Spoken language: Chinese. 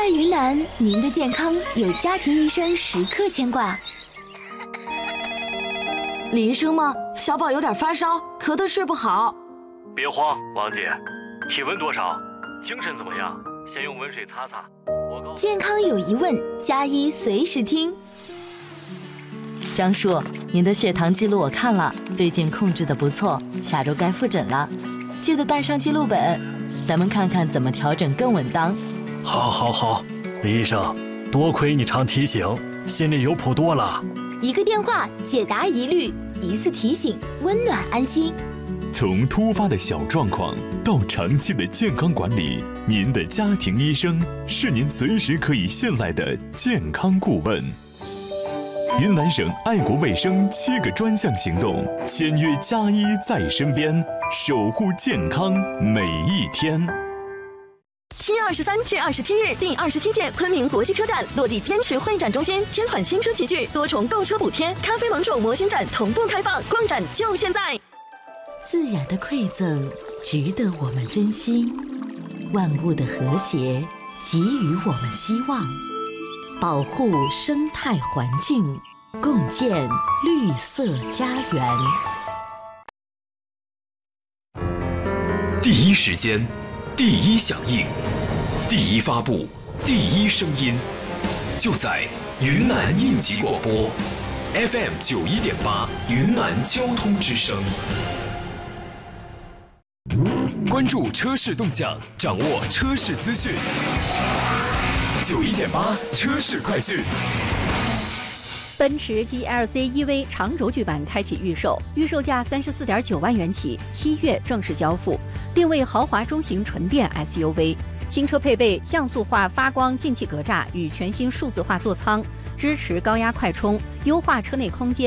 在云南，您的健康有家庭医生时刻牵挂。 李医生吗？小宝有点发烧，咳得睡不好。 别慌，王姐，体温多少？精神怎么样？先用温水擦擦。 健康有疑问，加医随时听。 张叔，您的血糖记录我看了，最近控制得不错，下周该复诊了，记得带上记录本，咱们看看怎么调整更稳当。 好，李医生，多亏你常提醒，心里有谱多了。 一个电话解答疑虑，一次提醒温暖安心。 从突发的小状况到长期的健康管理，您的家庭医生是您随时可以信赖的健康顾问。云南省爱国卫生7个专项行动，签约加医在身边，守护健康每一天。 7月23至27日，第27届昆明国际车展落地滇池会展中心，1000款新车齐聚，多重购车补贴，咖啡盟主模型展同步开放，逛展就现在。 自然的馈赠值得我们珍惜，万物的和谐给予我们希望，保护生态环境，共建绿色家园。 第一时间，第一响应，第一发布，第一声音，就在云南应急广播 FM 91.8云南交通之声。关注车市动向，掌握车市资讯。91.8车市快讯。 奔驰 GLC EV 长轴距版开启预售，预售价34.9万元起，7月正式交付，定位豪华中型纯电 SUV。新车配备像素化发光进气格栅与全新数字化座舱，支持高压快充，优化车内空间。